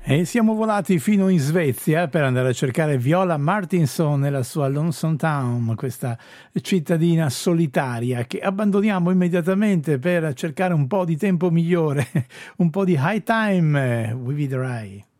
E siamo volati fino in Svezia per andare a cercare Viola Martinson nella sua Lonesome Town, questa cittadina solitaria che abbandoniamo immediatamente per cercare un po' di tempo migliore, un po' di high time. We vedrai.